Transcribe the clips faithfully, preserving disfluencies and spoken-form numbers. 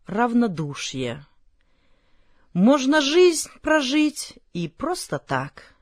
равнодушие. Можно жизнь прожить и просто так.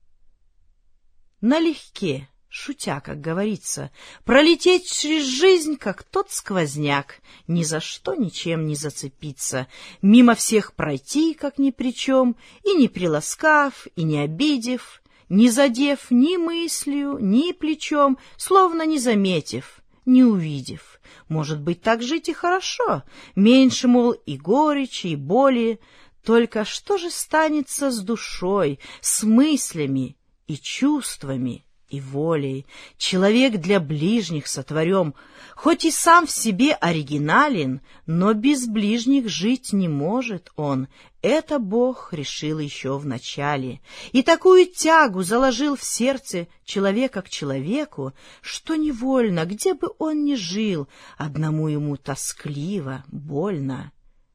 Налегке, шутя, как говорится, пролететь через жизнь, как тот сквозняк, ни за что ничем не зацепиться, мимо всех пройти, как ни при чем, и не приласкав, и не обидев, не задев ни мыслью, ни плечом, словно не заметив, не увидев. Может быть, так жить и хорошо, меньше, мол, и горечи, и боли. Только что же станется с душой, с мыслями и чувствами, и волей? Человек для ближних сотворен, хоть и сам в себе оригинален, но без ближних жить не может он. Это Бог решил еще в начале, и такую тягу заложил в сердце человека к человеку, что невольно, где бы он ни жил, одному ему тоскливо, больно.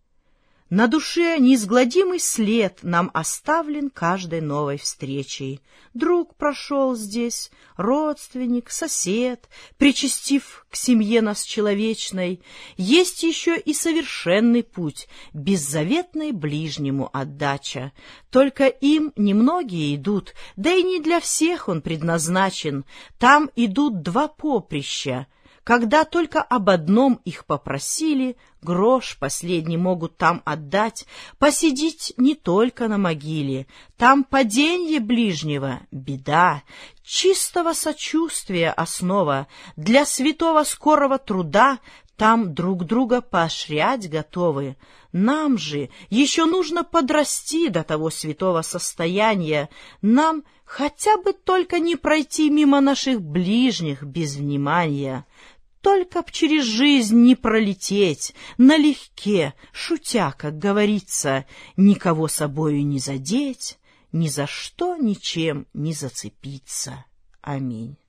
На душе неизгладимый след нам оставлен каждой новой встречей. Друг прошел здесь, родственник, сосед, причастив к семье нас человечной. Есть еще и совершенный путь, беззаветной ближнему отдача. Только им немногие идут, да и не для всех он предназначен. Там идут два поприща. Когда только об одном их попросили, грош последний могут там отдать, посидеть не только на могиле. Там паденье ближнего — беда, чистого сочувствия основа, для святого скорого труда там друг друга поощрять готовы. Нам же еще нужно подрасти до того святого состояния, нам хотя бы только не пройти мимо наших ближних без внимания. Только б через жизнь не пролететь, налегке, шутя, как говорится, никого собою не задеть, ни за что ничем не зацепиться. Аминь.